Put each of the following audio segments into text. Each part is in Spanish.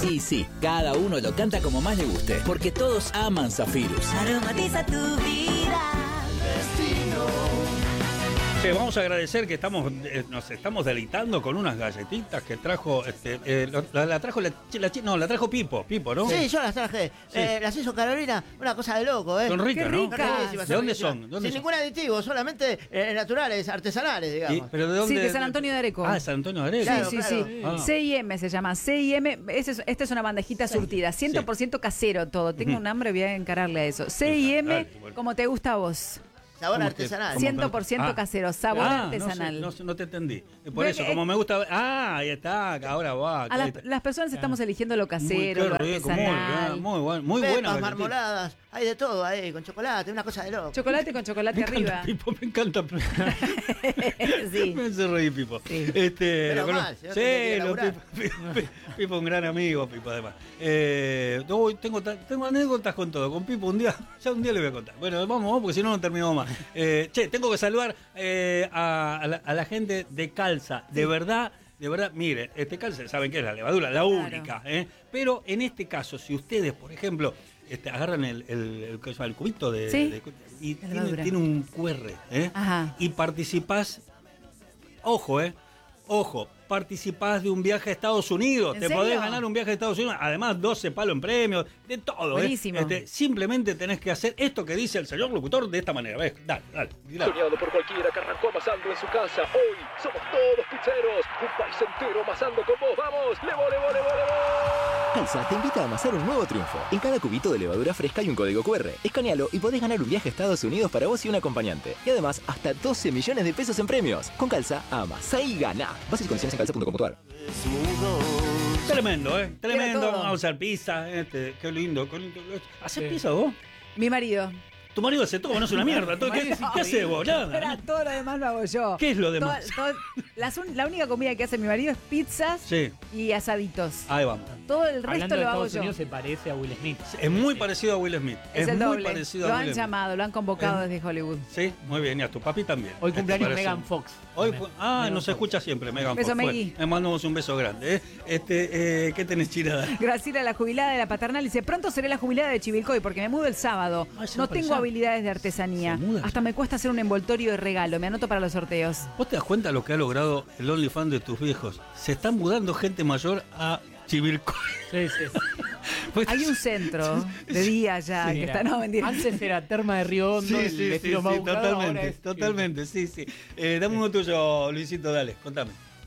Y sí, cada uno lo canta como más le guste, porque todos aman Zafirus. Aromatiza tu vida. Sí, vamos a agradecer que nos estamos deleitando con unas galletitas que trajo, la trajo Pipo, ¿no? Sí, yo las traje. Sí. Las hizo Carolina, una cosa de loco, ¿eh? Son ricas, Qué ¿no? ricas. ¿De dónde son? Sin ningún aditivo, solamente naturales, artesanales, digamos. ¿Pero de dónde? Sí, de San Antonio de Areco. Ah, de San Antonio de Areco. Claro, Sí. Ah. C&M se llama. C&M, esta es una bandejita surtida, 100% casero todo. Tengo un hambre, voy a encararle a eso. C&M, Bueno. como te gusta a vos. Sabor ¿Cómo artesanal. ¿Cómo? 100% casero, sabor artesanal. No te entendí. Por Ve eso, que- como me gusta. Ah, ahí está, ahora va. A las personas estamos eligiendo lo casero, lo artesanal. Muy buena Pepas, galletita. marmoladas, hay de todo ahí, con chocolate, una cosa de loco. Chocolate con chocolate Me encanta arriba. Pipo, me encanta. Sí. Me hace reír Pipo. Sí. Pero lo mal, conozco. si no tendría que laburar. Pipo un gran amigo, Pipo además. Tengo anécdotas con todo. Con Pipo un día le voy a contar. Bueno, vamos, porque si no terminamos más. Tengo que saludar a la gente de Calza. De verdad, mire, Calza, saben que es la levadura, la única. Pero en este caso, si ustedes, por ejemplo, agarran el cubito Sí, y la levadura. tiene un QR, Ajá. y participás, ojo, participás de un viaje a Estados Unidos. ¿En Te serio? podés ganar un viaje a Estados Unidos, además 12 palos en premios, de todo. Buenísimo. Simplemente tenés que hacer esto que dice el señor locutor de esta manera. ¿Ves? Dale. Soñado por cualquiera que arrancó amasando en su casa. Hoy somos todos pizzeros. Un país entero amasando con vos. ¡Vamos! ¡Levo! Calza te invita a amasar un nuevo triunfo. En cada cubito de levadura fresca hay un código QR. Escanealo y podés ganar un viaje a Estados Unidos para vos y un acompañante. Y además, hasta 12 millones de pesos en premios. Con Calza, amasá y gana. Bases y condiciones en calza.com.ar. Tremendo, tremendo. todo. Vamos a hacer pizza. Qué lindo. ¿Haces pizza vos? Mi marido. Tu marido hace todo, no es una mierda. ¿Qué haces vos? Espera, Nada. todo lo demás lo hago yo. ¿Qué es lo demás? La única comida que hace mi marido es pizzas Sí. y asaditos. Ahí vamos. Todo el resto Hablando de lo hago Estados yo. Unidos, se parece a Will Smith. Es muy parecido a Will Smith. Es el muy doble. parecido Lo a han Will Smith. llamado, lo han convocado desde Hollywood. Sí, muy bien. Y a tu papi también. Hoy cumpleaños ¿Te parece? Megan Fox. Hoy Megan nos Fox. escucha siempre Megan Beso, Fox. Meggy. Bueno, le mandamos un beso grande. ¿Qué tenés, Chirada? Graciela, la jubilada de la paternal, dice: pronto seré la jubilada de Chivilcoy porque me mudo el sábado. Ay, se No va para tengo allá. habilidades de artesanía. Se muda Hasta me cuesta hacer un envoltorio de regalo. Me anoto para los sorteos. ¿Vos te das cuenta lo que ha logrado el OnlyFans de tus viejos? Se están mudando gente mayor a Chivilcoy. Sí. Pues- Hay un centro de día ya Sí, que era. está, no, mentira. Antes era Terma de Río Hondo, el estilo más buscado, ahora totalmente, es- sí. Dame uno tuyo, Luisito, dale, contame.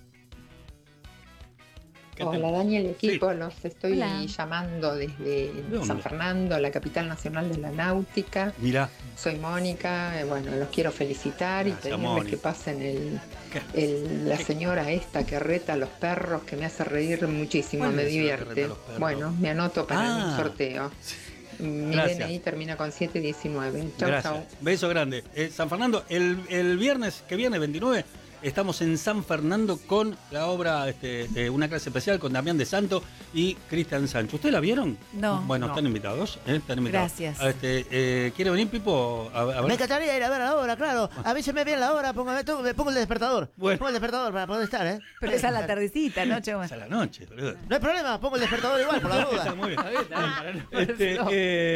¿Qué Hola tenés? Daniel, equipo, Sí. los estoy Hola. llamando desde dónde? San Fernando, la capital nacional de la náutica. Mirá, Soy Mónica, bueno, los quiero felicitar Gracias, y pedirles Mónica. que pasen ¿Qué? la señora esta que reta a los perros, que me hace reír muchísimo, ¿Cuál me es la que reta divierte. a los perros? Bueno, me anoto para Ah. un sorteo. Mi Gracias. DNI termina con 719. Chau, gracias. chau. Beso grande. San Fernando, el viernes que viene, 29, estamos en San Fernando con la obra, una clase especial con Damián de Santo y Cristian Sancho. ¿Ustedes la vieron? No. Bueno, No. están invitados. Están invitados. Gracias. ¿Quiere venir, Pipo? A ver. Me encantaría ir a ver la obra, claro. Avíseme bien la hora, me pongo el despertador. Bueno. Pongo el despertador para poder estar, ¿eh? Pero es a la tardecita, ¿no, Che? Es a la noche, boludo. No hay problema, pongo el despertador igual, por la Está duda. muy bien. No.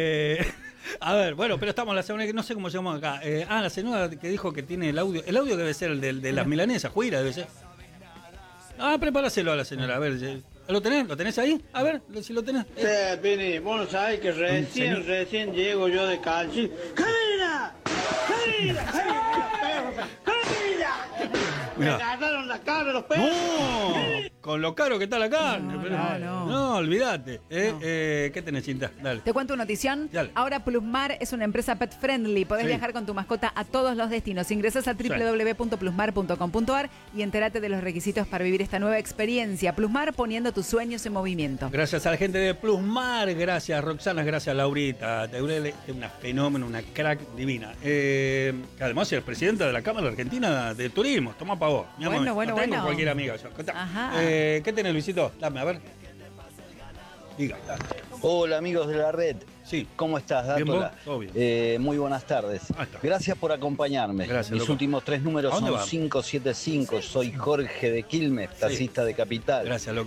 A ver, bueno, pero estamos la semana que no sé cómo llamamos acá. La señora que dijo que tiene el audio. El audio debe ser el de las milanesas, Juira debe ser. Prepáraselo a la señora, a ver. ¿Lo tenés? ¿Lo tenés ahí? A ver, si lo tenés. Vini, vos no sabés que recién llego yo de Calchi. ¡Camina! ¡Camina! ¡Camina! Me Mirá. agarraron la carne los perros. ¡No! Con lo caro que está la carne. No, pero- no. No, olvídate. ¿Qué tenés, Cinta? Dale. Te cuento una notición. Dale. Ahora Plusmar es una empresa pet friendly. Podés Sí. viajar con tu mascota a todos los destinos. Ingresás a www.plusmar.com.ar y entérate de los requisitos para vivir esta nueva experiencia. Plusmar, poniendo tus sueños en movimiento. Gracias a la gente de Plusmar, gracias Roxana, gracias Laurita. Teurele es una fenómeno, una crack divina. Que además es presidenta de la Cámara Argentina de Turismo. Toma pa' vos. Mi amor. Bueno, bueno, No tengo bueno. cualquier amiga yo. Contá. Ajá. ¿Qué tenés, Luisito? Dame, a ver. Diga. Hola amigos de la red, Sí. ¿cómo estás? Bien, Dátola? vos, todo bien. Muy buenas tardes. Ahí está. Gracias por acompañarme. Gracias, Mis loco. últimos 3 números ¿A dónde son va? 575. Soy Jorge de Quilmes, taxista de Capital. Gracias, loco.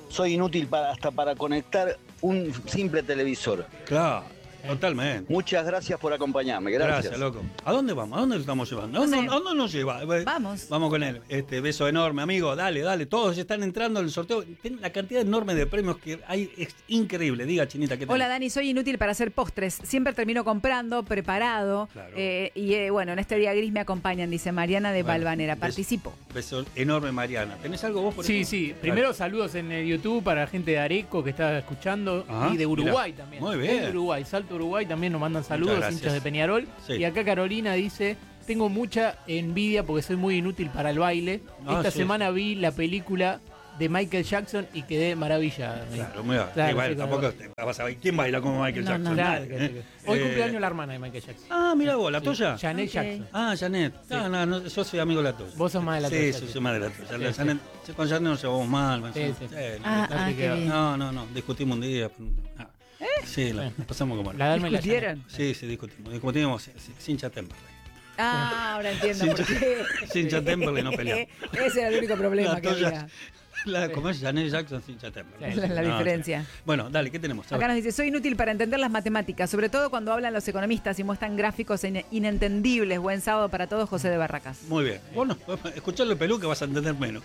soy inútil hasta para conectar un simple televisor. Claro, totalmente. Muchas gracias por acompañarme, gracias. Loco. ¿A dónde vamos? ¿A dónde lo estamos llevando? ¿A dónde nos lleva? Vamos. Vamos con él. Beso enorme, amigo. Dale. Todos están entrando al sorteo. La cantidad enorme de premios que hay es increíble. Diga, Chinita, ¿qué tal? Hola, Dani. Soy inútil para hacer postres. Siempre termino comprando, preparado. Claro. Bueno, en este día gris me acompañan, dice Mariana de Balvanera. Participo. Beso enorme, Mariana. ¿Tenés algo vos por Sí, eso? sí. Primero saludos en YouTube para la gente de Areco que está escuchando. Ajá, y de Uruguay mirá. también. Muy bien. De Uruguay, Salto Uruguay también nos mandan saludos, Muchas gracias. hinchas de Peñarol. Sí. Y acá Carolina dice: tengo mucha envidia porque soy muy inútil para el baile. Esta Sí. semana vi la película de Michael Jackson y quedé maravillada. Claro, muy bien. Claro, Igual, sí, claro. tampoco te vas a ver. ¿Quién baila como Michael No, Jackson? Claro, Nadie, Hoy cumpleaños la hermana de Michael Jackson. Ah, mira vos, ¿la tuya? Janet Ok. Jackson. Ah, Janet. Sí. No, yo soy amigo de la tuya. Vos sos más de la tuya. Sí, soy más de la tuya. Sí, Janet, con Janet nos llevamos mal. Sí, sí. Qué bien. No, discutimos un día. Sí, nos pasamos como... La Dalma y la ¿Discutieron? Sí, discutimos sin Temperley. Ahora entiendo por qué. Sin Temperley no peleamos. Ese era el único problema La que tuya- había. Como es Janet Jackson sin Temperley. Esa es la diferencia. Bueno, dale, ¿qué tenemos? A Acá ver. nos dice, soy inútil para entender las matemáticas, sobre todo cuando hablan los economistas y muestran gráficos inentendibles. Buen sábado para todos, José de Barracas. Muy bien. Bueno, escucharlo Pelú que vas a entender menos.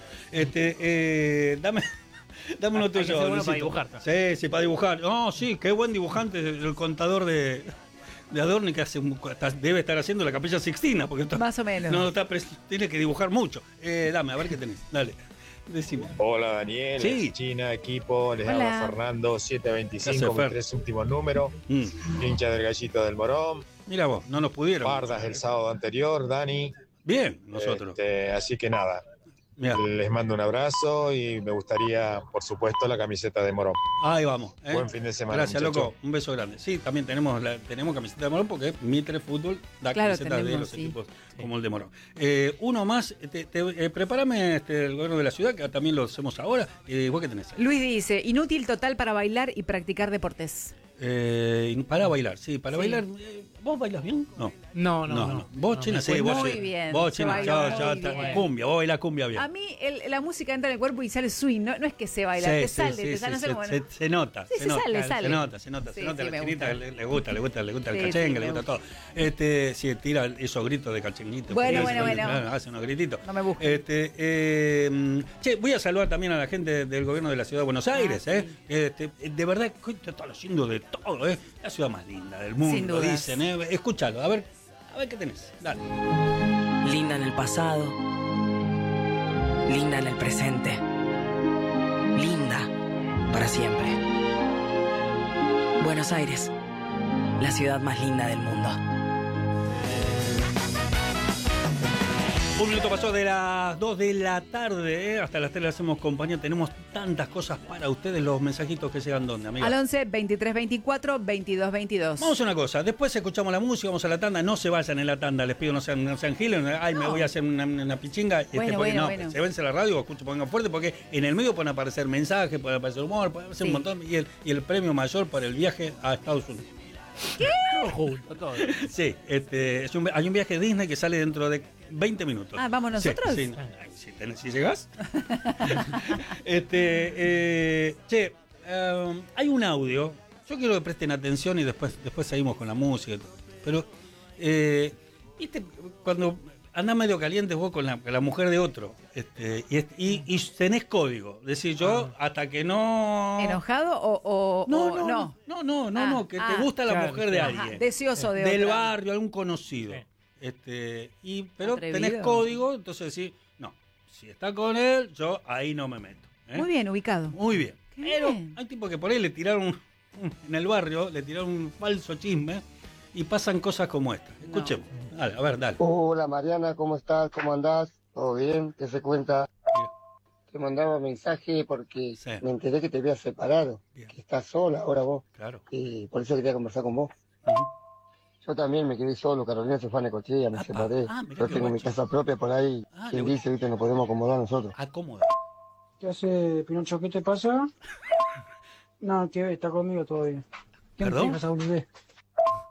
Dame uno Hay que tuyo. ser bueno para Luisito. dibujar. Sí, para dibujar. No, sí, qué buen dibujante el contador de Adorni que debe estar haciendo la Capilla Sixtina. Porque Más o menos. No, tiene que dibujar mucho. Dame, a ver qué tenés. Dale, decime. Hola Daniel, Sí. China, equipo, les Hola. habla Fernando, Gracias, 725, mis Fer. 3 últimos números, hincha del Gallito del Morón, Mira vos, no nos pudieron. Pardas el sábado anterior, Dani. Bien, nosotros. Así que nada, Mirá. les mando un abrazo y me gustaría, por supuesto, la camiseta de Morón. Ahí vamos. Buen fin de semana, Gracias, muchacho. loco. Un beso grande. Sí, también tenemos camiseta de Morón porque Mitre Fútbol da Claro, camisetas de tenemos, los sí. equipos como el de Morón. Uno más, prepárame el gobierno de la ciudad, que también lo hacemos ahora. ¿Vos qué tenés? Luis dice, inútil total para bailar y practicar deportes. Para bailar, sí, para Sí. bailar. ¿Vos bailas bien? No. No. Vos, China, sí, vos muy sí. bien, Vos, se China, baila ya muy está. bien. Cumbia, vos bailás cumbia bien. A mí la música entra en el cuerpo y sale swing, no es que se baila, te sale, no sé cómo. Se nota. Sí, se nota, sale. Se nota. Sí, Se sí, nota. me La chinita gusta. le gusta el Sí, cachengue, sí, le me gusta todo. Sí, tira esos gritos de cachenguito. Bueno, porque bueno. hace unos grititos. No me busques. Voy a saludar también a la gente del gobierno de la ciudad de Buenos Aires. Sí. De verdad, están haciendo de todo. La ciudad más linda del mundo, Sin dudas. dicen. Escúchalo, a ver qué tenés. Dale. Linda en el pasado, linda en el presente, linda para siempre. Buenos Aires, la ciudad más linda del mundo. Un minuto pasó de las 2 de la tarde, hasta las 3 le hacemos compañía. Tenemos tantas cosas para ustedes, los mensajitos que llegan, ¿dónde, amiga? Al 11 23 24 22 22. Vamos a una cosa, después escuchamos la música, vamos a la tanda, no se vayan en la tanda, les pido no sean giles, me voy a hacer una pichinga, Bueno, porque bueno. se vence la radio, escuchen, pongan fuerte, porque en el medio pueden aparecer mensajes, puede aparecer humor, puede aparecer Sí. un montón, y el premio mayor para el viaje a Estados Unidos. Todo junto, todo. Sí, hay un viaje Disney que sale dentro de 20 minutos. Ah, ¿vamos nosotros? Sí, si llegás. Hay un audio. Yo quiero que presten atención y después seguimos con la música y todo. Pero, ¿viste? Cuando andás medio caliente vos con la mujer de otro y tenés código. Decís yo, hasta que no... ¿Enojado o No, que te gusta la mujer de Ajá, alguien. deseoso de Del otra. barrio, algún conocido. Pero Atrevido. tenés código, entonces decís, no, si está con él, yo ahí no me meto. Muy bien, ubicado. Muy bien. Qué Pero bien. hay tipos que por ahí le tiraron en el barrio, le tiraron un falso chisme y pasan cosas como esta. Escuchemos. Dale, a ver, dale. Hola Mariana, ¿cómo estás? ¿Cómo andás? ¿Todo bien? ¿Qué se cuenta? Te mandaba mensaje porque me enteré que te habías separado, que estás sola ahora vos. Claro. Y por eso quería conversar con vos. Yo también me quedé solo, Carolina se fue a Necochea, me separé. mirá Yo qué tengo mi guacho. casa propia por ahí. Quien dice, viste, nos podemos acomodar nosotros. Acomoda. ¿Qué hace Pinocho? ¿Qué te pasa? No, que está conmigo todavía. ¿Qué ¿Perdón? me fijas a volver?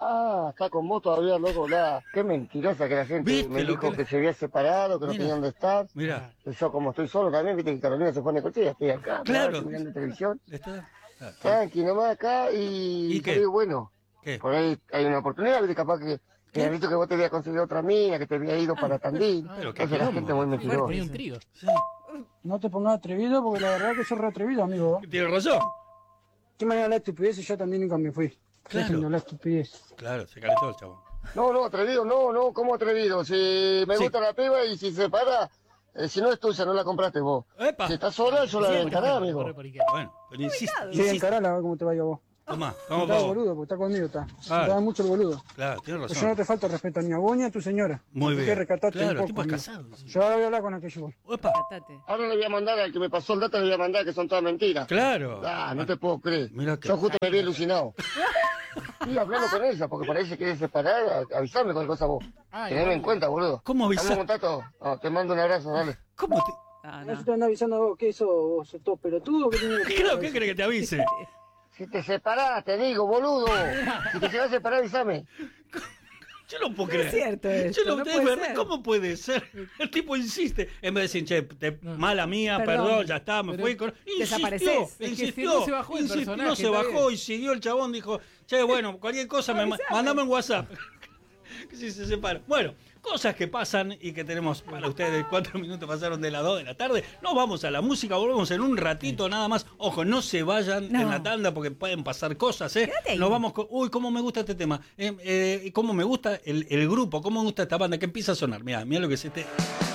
Ah, está con vos todavía, loco, nada. Qué mentirosa que la gente ¿Viste me lo dijo que- que se había separado, que no Mira. tenía dónde estar. Mirá. Yo como estoy solo también, viste que Carolina se pone coche, estoy acá, Claro. estoy mirando televisión. ¿Está? Tranqui, nomás acá y qué? te digo, bueno, ¿Qué? por ahí hay una oportunidad, viste, capaz que me has visto que vos te habías conseguido otra mina, que te había ido para Tandil. Pero qué Entonces la gente muy mentirosa. Ponía un trío. No te pongas atrevido porque la verdad que sos re atrevido, amigo. Tiene razón. ¿Qué manera la estupidez y yo también nunca me fui? Claro. Déjenme la estupidez. Claro, se calentó el chabón. No, atrevido, no, ¿cómo atrevido? Si me Sí. gusta la piba y si se para, si no es tuya, no la compraste vos. ¡Epa! Si estás sola, yo la voy a encarar, amigo. Bueno, pero insiste. Sí, encarala a ver cómo te vaya vos. Tomá, No vamos, te hagas vamos. boludo, porque está conmigo, está. Claro. Te da mucho el boludo. Claro, tienes Pues yo razón. no te falta respeto ni a vos ni a tu señora. Muy Así bien. que recatate Claro, un el poco. tipo es amigo. casado. Yo ahora voy a hablar con aquello. ¡Epa! Ahora le voy a mandar al que me pasó el dato, le voy a mandar que son todas mentiras. Claro. Ah, no te puedo creer. Mira que- Yo justo me vi alucinado. Estoy hablando con ella, porque parece que es separar, avisarme con cosa vos. Teneme en cuenta, boludo. ¿Cómo avisar? Estamos en contacto. No, te mando un abrazo, dale. ¿Cómo te...? No se te anda avisando a vos, ¿qué eso? ¿Vos sos todo pelotudo? ¿Qué tiene que Claro, ¿qué crees que te avise? Si te separás, te digo, boludo. Si te llegas a separar, avísame. Yo no puedo creer. Es cierto esto, Yo no, no es puede verdad, ser. ¿cómo puede ser? El tipo insiste. En vez de decir, che, mala mía, Perdón. perdón, ya está, me Pero fui. desapareces. Insistió, Es que insistió. si no se bajó el insistió, personaje, no se está bajó bien. y siguió el chabón, dijo, che, bueno, cualquier cosa, mandame en WhatsApp. Que si se separa. Bueno, cosas que pasan y que tenemos para ustedes. 4 minutos pasaron de las 2 de la tarde. Nos vamos a la música, volvemos en un ratito nada más. Ojo, no se vayan No. en la tanda porque pueden pasar cosas, ¿eh? Quédate ahí. Nos vamos con... Uy, cómo me gusta este tema. Cómo me gusta el grupo, cómo me gusta esta banda que empieza a sonar. Mirá lo que es este...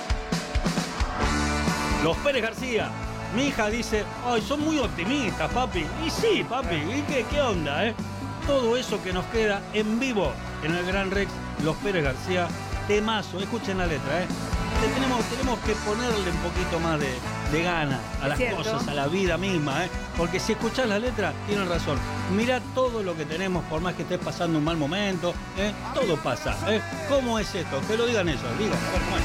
Los Pérez García. Mi hija dice, ay, son muy optimistas, papi. Y sí, papi, ¿y qué onda, eh? Todo eso que nos queda en vivo en el Gran Rex, Los Pérez García, temazo, escuchen la letra, tenemos que ponerle un poquito más de gana a las cierto. cosas, a la vida misma, porque si escuchás la letra, tienen razón. Mirá todo lo que tenemos, por más que estés pasando un mal momento, todo pasa. ¿Cómo es esto? Que lo digan ellos, digan, a ver, ¿cómo es?